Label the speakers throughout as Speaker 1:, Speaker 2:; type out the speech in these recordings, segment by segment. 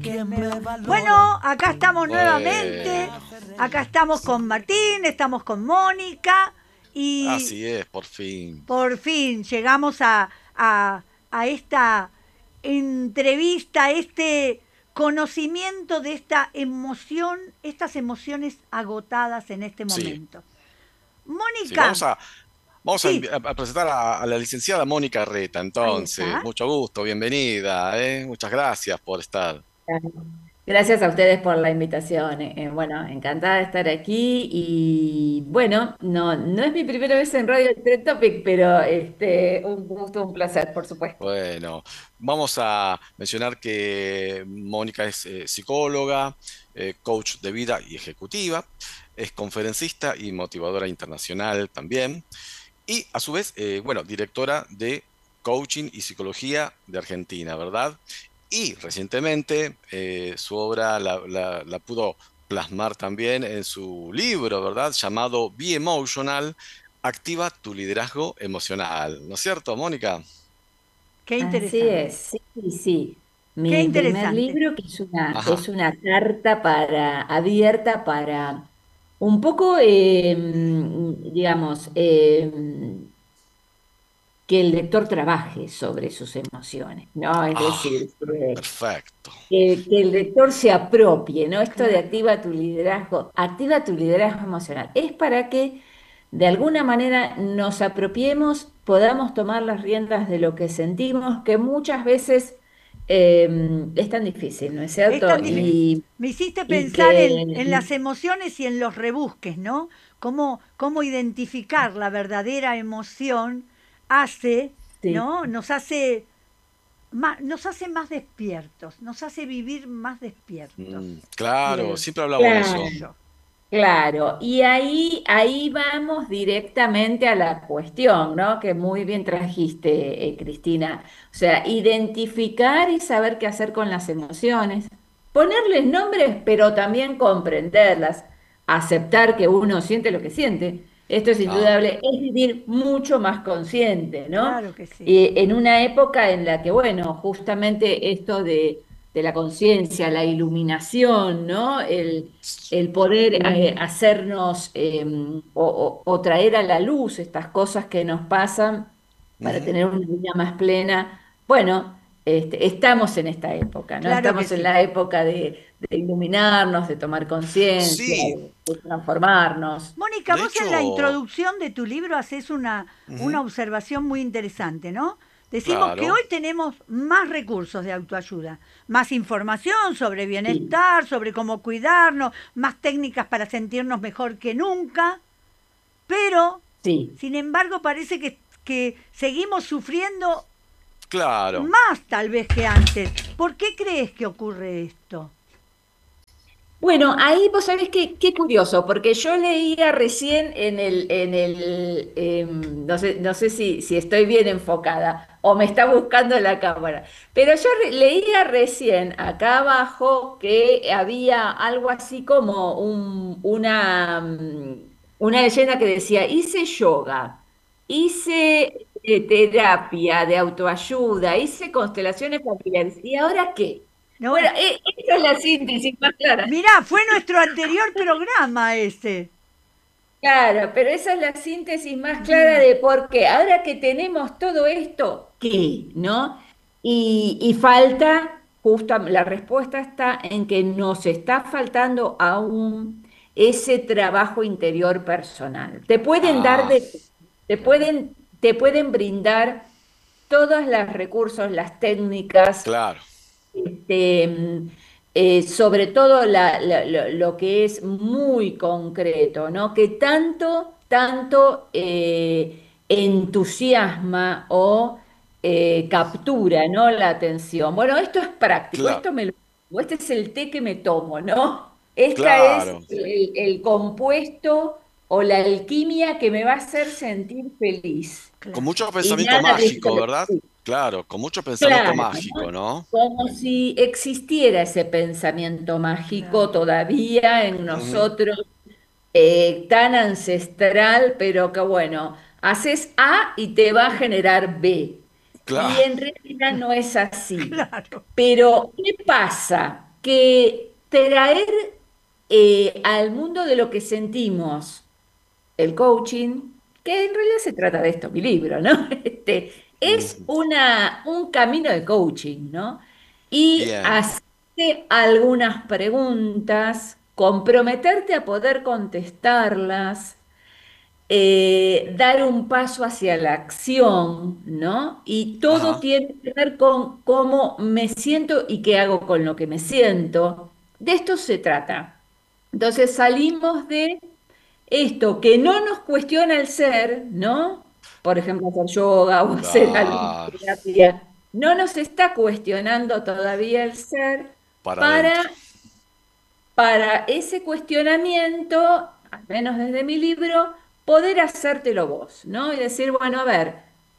Speaker 1: Bueno, acá estamos nuevamente.
Speaker 2: Bueno,
Speaker 1: Acá estamos con Martín, estamos con Mónica y
Speaker 2: así es, por fin.
Speaker 1: por fin llegamos a esta entrevista, este conocimiento de esta emoción, estas emociones agotadas en este
Speaker 2: Sí,
Speaker 1: momento.
Speaker 2: sí,
Speaker 1: Mónica,
Speaker 2: vamos a,
Speaker 1: sí,
Speaker 2: a presentar a la licenciada Mónica Reta,
Speaker 1: ahí
Speaker 2: entonces.
Speaker 1: está.
Speaker 2: Mucho gusto, bienvenida, ¿eh? Muchas gracias por estar.
Speaker 3: Gracias a ustedes por la invitación. Bueno, encantada de estar aquí y bueno, no es mi primera vez en Radio Trend Topic, pero un gusto, un placer, por supuesto.
Speaker 2: Bueno, vamos a mencionar que Mónica es psicóloga, coach de vida y ejecutiva, es conferencista y motivadora internacional también, y a su vez, bueno, directora de coaching y psicología de Argentina, ¿verdad? Y recientemente su obra la pudo plasmar también en su libro, ¿verdad? Llamado Be Emotional, Activa tu liderazgo emocional, ¿no es cierto, Mónica?
Speaker 1: Qué
Speaker 3: Así
Speaker 1: interesante,
Speaker 3: es, sí, sí, sí.
Speaker 1: qué
Speaker 3: Mi primer
Speaker 1: interesante.
Speaker 3: libro, que es
Speaker 2: Ajá.
Speaker 3: es una carta abierta para un poco, digamos, que el lector trabaje sobre sus emociones, ¿no? Es
Speaker 2: Ah,
Speaker 3: decir,
Speaker 2: perfecto.
Speaker 3: que el lector se apropie, ¿no? Esto de
Speaker 1: Claro.
Speaker 3: activa tu liderazgo emocional. Es para que de alguna manera nos apropiemos, podamos tomar las riendas de lo que sentimos, que muchas veces es tan difícil, ¿no es
Speaker 1: Es
Speaker 3: cierto?
Speaker 1: tan difícil. Me hiciste
Speaker 3: Y
Speaker 1: pensar
Speaker 3: que
Speaker 1: en las emociones y en los rebusques, ¿no? Cómo identificar la verdadera emoción hace,
Speaker 3: sí.
Speaker 1: ¿no? Nos hace más despiertos, nos hace vivir más despiertos,
Speaker 2: Claro, siempre hablamos de
Speaker 3: Claro.
Speaker 2: eso.
Speaker 1: pienso yo.
Speaker 3: Claro, y ahí vamos directamente a la cuestión, ¿no? Que muy bien trajiste, Cristina. O sea, identificar y saber qué hacer con las emociones, ponerles nombres, pero también comprenderlas, aceptar que uno siente lo que siente. Esto es
Speaker 2: Ah,
Speaker 3: indudable, es vivir mucho más consciente, ¿no?
Speaker 1: Claro que sí.
Speaker 3: Y en una época en la que, bueno, justamente esto de la conciencia, la iluminación, ¿no? El poder hacernos o traer a la luz estas cosas que nos pasan para
Speaker 2: ujú.
Speaker 3: tener una vida más plena. Bueno, estamos en esta época, ¿no?
Speaker 1: Claro que
Speaker 3: Estamos en
Speaker 1: sí.
Speaker 3: la época de iluminarnos, de tomar conciencia,
Speaker 2: Sí,
Speaker 3: de transformarnos.
Speaker 1: Mónica,
Speaker 2: de
Speaker 1: vos en la
Speaker 2: hecho,
Speaker 1: introducción de tu libro haces una
Speaker 2: ujú,
Speaker 1: observación muy interesante, ¿no? Decimos que
Speaker 2: claro,
Speaker 1: hoy tenemos más recursos de autoayuda, más información sobre
Speaker 3: Sí,
Speaker 1: bienestar, sobre cómo cuidarnos, más técnicas para sentirnos mejor que nunca, pero,
Speaker 3: sí.
Speaker 1: sin embargo, parece que seguimos sufriendo
Speaker 2: claro.
Speaker 1: más tal vez que antes. ¿Por qué crees que ocurre esto?
Speaker 3: Bueno, ahí vos sabés qué curioso, porque yo leía recién no sé si estoy bien enfocada o me está buscando la cámara, pero yo leía recién acá abajo que había algo así como una leyenda que decía, hice yoga, hice terapia de autoayuda, hice constelaciones familiares, ¿y ahora qué? Bueno,
Speaker 1: No,
Speaker 3: esa es la síntesis más clara.
Speaker 1: mirá, fue nuestro anterior programa ese.
Speaker 3: Claro, pero esa es la síntesis más clara
Speaker 1: Bien,
Speaker 3: de por qué. Ahora que tenemos todo esto, ¿qué? ¿No? Y falta, justo la respuesta está en que nos está faltando aún ese trabajo interior personal.
Speaker 2: Ah,
Speaker 3: Te pueden brindar todos los recursos, las técnicas,
Speaker 2: claro.
Speaker 3: este, sobre todo lo que es muy concreto, ¿no? Que tanto entusiasma o captura, ¿no? La atención. Bueno, esto es práctico,
Speaker 2: Claro,
Speaker 3: este es el té que me tomo, ¿no? Esta es
Speaker 2: claro.
Speaker 3: el compuesto o la alquimia que me va a hacer sentir feliz.
Speaker 2: Con
Speaker 1: claro.
Speaker 2: mucho
Speaker 3: Y
Speaker 2: pensamiento
Speaker 3: nada de
Speaker 2: mágico,
Speaker 3: esto.
Speaker 2: ¿verdad? Claro, con mucho pensamiento
Speaker 3: Claro,
Speaker 2: mágico,
Speaker 3: ¿no?
Speaker 2: ¿no?
Speaker 3: Como si existiera ese pensamiento mágico
Speaker 1: Claro.
Speaker 3: todavía en
Speaker 2: Ujú,
Speaker 3: nosotros, tan ancestral, pero que bueno, haces A y te va a generar B. Y
Speaker 2: claro.
Speaker 3: en realidad no es así.
Speaker 1: Claro.
Speaker 3: Pero, ¿qué pasa? que traer al mundo de lo que sentimos el coaching, que en realidad se trata de esto, mi libro, ¿no? Es
Speaker 2: Ujú.
Speaker 3: un camino de coaching, ¿no? Y
Speaker 2: Bien,
Speaker 3: hacerte algunas preguntas, comprometerte a poder contestarlas, dar un paso hacia la acción, ¿no? Y todo
Speaker 2: ajá,
Speaker 3: tiene que ver con cómo me siento y qué hago con lo que me siento. De esto se trata. Entonces salimos de esto que no nos cuestiona el ser, ¿no? Por ejemplo, hacer yoga o hacer alguna
Speaker 2: claro,
Speaker 3: terapia, no nos está cuestionando todavía el ser
Speaker 2: para adentro.
Speaker 3: para, para ese cuestionamiento, al menos desde mi libro, poder hacértelo vos, ¿no? Y decir, bueno, a ver,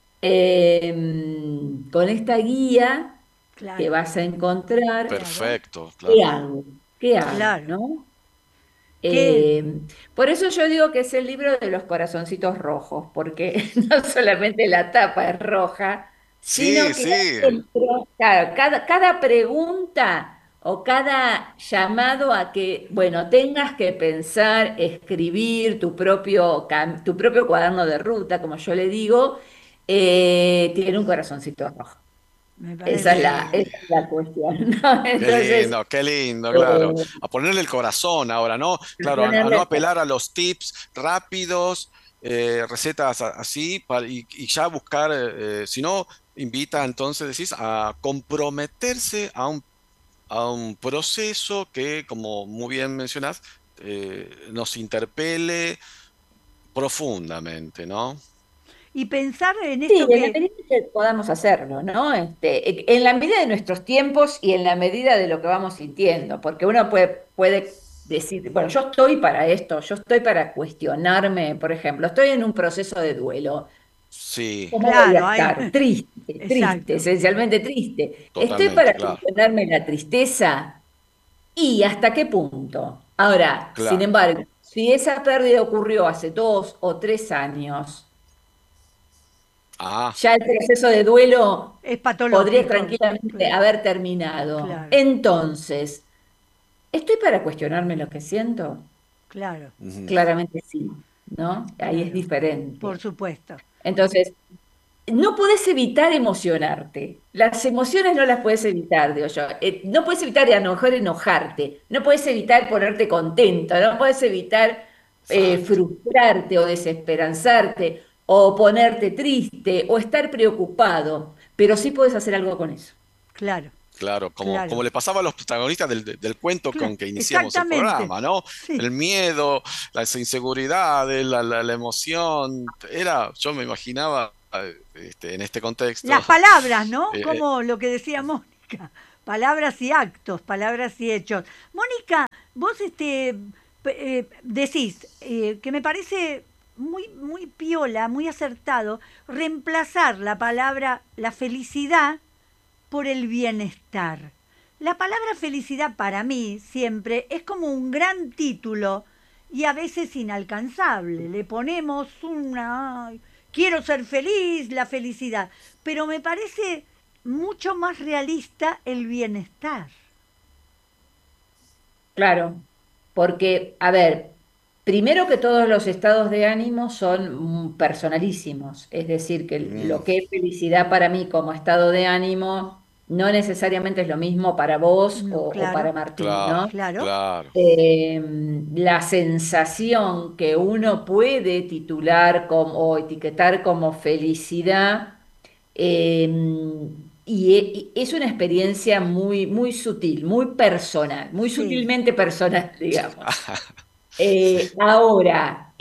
Speaker 3: con esta guía que
Speaker 1: Claro,
Speaker 3: vas a encontrar,
Speaker 1: claro,
Speaker 2: Perfecto,
Speaker 3: ¿qué
Speaker 2: claro.
Speaker 3: hago? ¿Qué hago?
Speaker 1: claro.
Speaker 3: ¿No?
Speaker 1: Que
Speaker 3: Por eso yo digo que es el libro de los corazoncitos rojos, porque no solamente la tapa es roja,
Speaker 2: Sí,
Speaker 3: sino que
Speaker 2: sí,
Speaker 3: adentro, claro, cada pregunta o cada llamado a que, bueno, tengas que pensar, escribir tu propio cuaderno de ruta, como yo le digo, tiene un corazoncito rojo.
Speaker 1: me
Speaker 3: Esa
Speaker 1: parece
Speaker 3: es
Speaker 2: sí.
Speaker 3: esa es la cuestión, ¿no? Entonces,
Speaker 2: Qué lindo, claro.
Speaker 3: eh,
Speaker 2: A ponerle el corazón ahora, ¿no? Claro, a no
Speaker 3: ponerle...
Speaker 2: apelar a los tips rápidos, recetas así, y ya buscar, si no, invita entonces, decís, a comprometerse a un proceso que, como muy bien mencionás, nos interpele profundamente, ¿no?
Speaker 1: y pensar en
Speaker 3: Sí,
Speaker 1: esto
Speaker 3: en la
Speaker 1: que,
Speaker 3: medida que podamos hacerlo, ¿no? En la medida de nuestros tiempos y en la medida de lo que vamos sintiendo, porque uno puede decir, bueno, yo estoy para esto, yo estoy para cuestionarme, por ejemplo, estoy en un proceso de duelo.
Speaker 2: Sí,
Speaker 3: ¿Cómo voy a
Speaker 1: claro, hay,
Speaker 3: estar? Triste, triste,
Speaker 1: exacto,
Speaker 3: esencialmente triste. Estoy
Speaker 2: totalmente,
Speaker 3: para
Speaker 2: claro,
Speaker 3: cuestionarme la tristeza y hasta qué punto. Ahora, sin
Speaker 2: claro.
Speaker 3: embargo, si esa pérdida ocurrió hace 2 o 3 años,
Speaker 2: Ah,
Speaker 3: ya el proceso de duelo
Speaker 1: es
Speaker 3: podría
Speaker 1: patológico,
Speaker 3: tranquilamente
Speaker 1: claro,
Speaker 3: haber terminado.
Speaker 1: claro,
Speaker 3: Entonces, ¿estoy para cuestionarme lo que siento?
Speaker 1: claro,
Speaker 2: ujú,
Speaker 3: Claramente sí, ¿no? Ahí es
Speaker 1: claro, por
Speaker 3: diferente.
Speaker 1: supuesto.
Speaker 3: Entonces, no puedes evitar emocionarte. Las emociones no las puedes evitar, digo yo. No puedes evitar a lo mejor enojarte, no puedes evitar ponerte contento, no puedes evitar
Speaker 2: exacto.
Speaker 3: frustrarte o desesperanzarte o ponerte triste o estar preocupado, pero sí puedes hacer algo con eso.
Speaker 2: Claro, como
Speaker 1: Claro,
Speaker 2: le pasaba a los protagonistas del cuento con que iniciamos el
Speaker 1: exactamente,
Speaker 2: programa, ¿no?
Speaker 1: sí.
Speaker 2: El miedo, las inseguridades, la emoción, yo me imaginaba en este contexto,
Speaker 1: Las palabras, ¿no?
Speaker 2: eh, eh,
Speaker 1: Como lo que decía Mónica, palabras y actos, palabras y hechos. Mónica, vos decís que me parece muy piola, muy acertado, reemplazar la palabra la felicidad por el bienestar. La palabra felicidad para mí siempre es como un gran título y a veces inalcanzable. Le ponemos una... "Ay, quiero ser feliz, la felicidad", pero me parece mucho más realista el bienestar.
Speaker 3: Claro, porque, a ver, primero que todos los estados de ánimo son personalísimos, es decir, que
Speaker 2: mm,
Speaker 3: lo que es felicidad para mí como estado de ánimo no necesariamente es lo mismo para vos
Speaker 1: No,
Speaker 3: o para
Speaker 1: claro,
Speaker 3: Martín,
Speaker 2: claro,
Speaker 3: ¿no?
Speaker 1: claro,
Speaker 2: claro,
Speaker 3: La sensación que uno puede titular como, o etiquetar como felicidad eh, y es una experiencia muy sutil, muy personal, muy
Speaker 1: sí,
Speaker 3: sutilmente personal, digamos.
Speaker 2: sí,
Speaker 3: Ahora,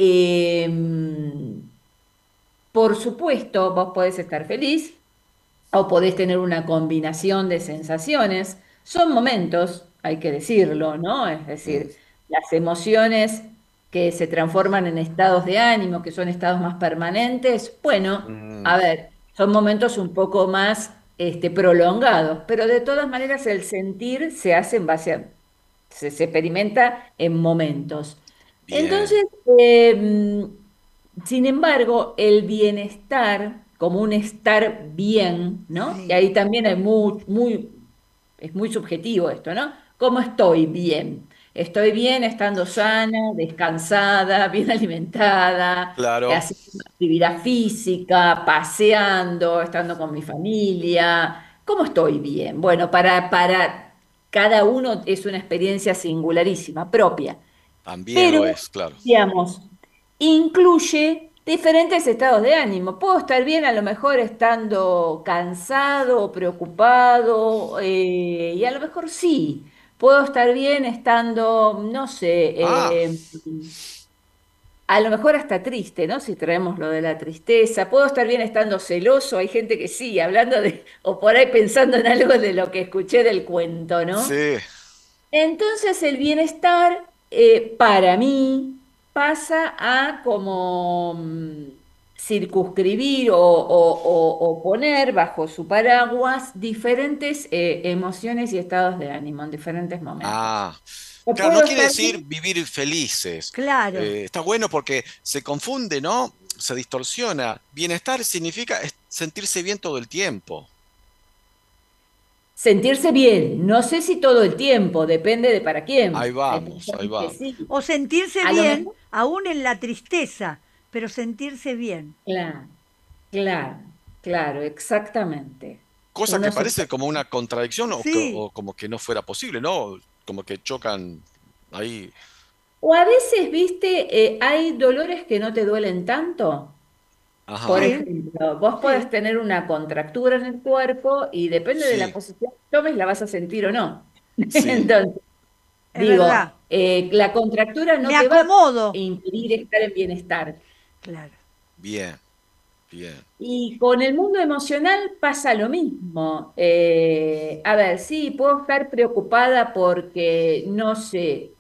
Speaker 3: por supuesto, vos podés estar feliz o podés tener una combinación de sensaciones. Son momentos, hay que decirlo, ¿no? Es
Speaker 2: mm,
Speaker 3: decir, las emociones que se transforman en estados de ánimo, que son estados más permanentes, bueno,
Speaker 2: mm,
Speaker 3: a ver, son momentos un poco más prolongados, pero de todas maneras el sentir se hace en base a, se experimenta en momentos.
Speaker 2: bien,
Speaker 3: Entonces, sin embargo, el bienestar, como un estar bien, ¿no? Y
Speaker 1: sí,
Speaker 3: ahí también es muy subjetivo esto, ¿no? ¿cómo estoy bien? Estoy bien estando sana, descansada, bien alimentada,
Speaker 2: Claro,
Speaker 3: haciendo actividad física, paseando, estando con mi familia. ¿Cómo estoy bien? Bueno, para cada uno es una experiencia singularísima, propia,
Speaker 2: también lo
Speaker 3: pero,
Speaker 2: es, claro.
Speaker 3: digamos, incluye diferentes estados de ánimo. Puedo estar bien a lo mejor estando cansado o preocupado, y a lo mejor sí. Puedo estar bien estando, no sé,
Speaker 2: Ah,
Speaker 3: a lo mejor hasta triste, ¿no? Si traemos lo de la tristeza. Puedo estar bien estando celoso. Hay gente que sí, hablando de, o por ahí pensando en algo de lo que escuché del cuento, ¿no?
Speaker 2: sí.
Speaker 3: Entonces el bienestar, para mí, pasa a como circunscribir o poner bajo su paraguas diferentes emociones y estados de ánimo en diferentes momentos.
Speaker 2: Ah,
Speaker 3: O
Speaker 2: claro, no
Speaker 3: puedo
Speaker 2: quiere
Speaker 3: estar
Speaker 2: decir
Speaker 3: bien.
Speaker 2: vivir felices.
Speaker 1: Claro.
Speaker 2: Está bueno porque se confunde, ¿no? Se distorsiona. Bienestar significa sentirse bien todo el tiempo.
Speaker 3: Sentirse bien, no sé si todo el tiempo, depende de para
Speaker 2: Ahí
Speaker 3: quién. Hay
Speaker 2: vamos, ahí
Speaker 3: personas que
Speaker 2: vamos.
Speaker 3: sí.
Speaker 1: O sentirse
Speaker 3: A lo
Speaker 1: bien,
Speaker 3: mejor,
Speaker 1: aún en la tristeza, pero sentirse bien.
Speaker 3: claro, claro, claro, exactamente.
Speaker 2: Cosa
Speaker 3: Uno
Speaker 2: que
Speaker 3: se
Speaker 2: parece como una contradicción
Speaker 1: Sí,
Speaker 2: o como que no fuera posible, ¿no? Como que chocan ahí.
Speaker 3: O a veces, viste, hay dolores que no te duelen tanto. Por
Speaker 2: Ajá,
Speaker 1: sí,
Speaker 3: ejemplo, vos podés
Speaker 1: sí,
Speaker 3: tener una contractura en el cuerpo y depende de la
Speaker 2: sí,
Speaker 3: posición que tomes, la vas a sentir o no.
Speaker 2: sí,
Speaker 3: Entonces,
Speaker 1: es verdad.
Speaker 3: digo, la contractura
Speaker 1: Me
Speaker 3: no te va a
Speaker 1: acomodo.
Speaker 3: impedir estar en bienestar.
Speaker 1: Claro.
Speaker 2: bien, bien.
Speaker 3: Y con el mundo emocional pasa lo mismo. A ver, sí, puedo estar preocupada porque, no sé,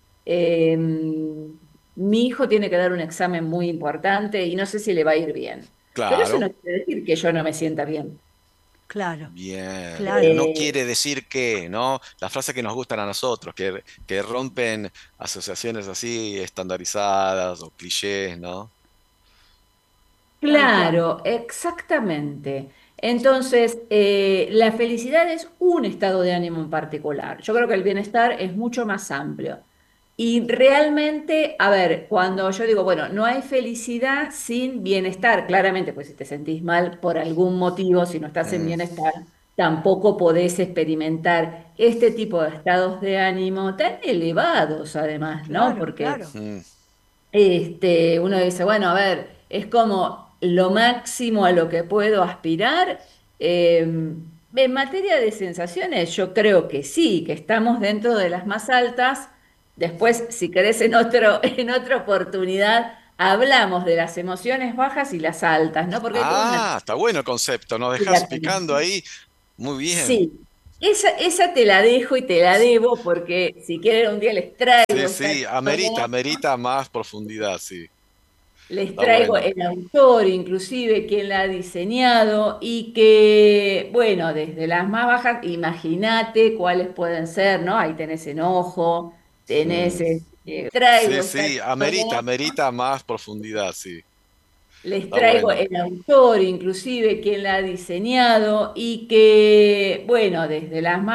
Speaker 3: mi hijo tiene que dar un examen muy importante y no sé si le va a ir bien. Pero eso
Speaker 2: Claro,
Speaker 3: no quiere decir que yo no me sienta bien.
Speaker 1: Claro,
Speaker 2: bien.
Speaker 1: claro.
Speaker 2: No
Speaker 3: Eh,
Speaker 2: quiere decir que, ¿no? Las frases que nos gustan a nosotros, que rompen asociaciones así estandarizadas o clichés, ¿no?
Speaker 1: Tal cual.
Speaker 3: claro, exactamente. Entonces, la felicidad es un estado de ánimo en particular. Yo creo que el bienestar es mucho más amplio. Y realmente, a ver, cuando yo digo, bueno, no hay felicidad sin bienestar, claramente, pues si te sentís mal por algún motivo, si no estás en
Speaker 2: Mm,
Speaker 3: bienestar, tampoco podés experimentar este tipo de estados de ánimo tan elevados, además, ¿no?
Speaker 1: Claro,
Speaker 3: Porque
Speaker 1: claro.
Speaker 2: mm.
Speaker 3: uno dice, bueno, a ver, es como lo máximo a lo que puedo aspirar. En materia de sensaciones, yo creo que sí, que estamos dentro de las más altas. Después, si querés, en otra oportunidad, hablamos de las emociones bajas y las altas, ¿no? Porque hay toda una
Speaker 2: Ah, está bueno el concepto, nos dejas
Speaker 3: teoría con
Speaker 2: picando
Speaker 3: eso.
Speaker 2: ahí. Muy bien.
Speaker 3: Sí, esa te la dejo y te la debo, porque si quieren un día les traigo
Speaker 2: Sí,
Speaker 3: esta
Speaker 2: sí, amerita,
Speaker 3: teoría.
Speaker 2: amerita más profundidad, sí.
Speaker 3: Les
Speaker 2: Está
Speaker 3: traigo
Speaker 2: bueno.
Speaker 3: el autor, inclusive quien la ha diseñado, y que, bueno, desde las más bajas, imagínate cuáles pueden ser, ¿no? Ahí tenés enojo, tenés,
Speaker 2: Mm. Sí,
Speaker 3: traigo esta
Speaker 2: sí, amerita,
Speaker 3: teoría,
Speaker 2: amerita más profundidad, sí.
Speaker 3: les
Speaker 2: Está
Speaker 3: traigo
Speaker 2: bueno.
Speaker 3: el autor, inclusive quien la ha diseñado, y que, bueno, desde las más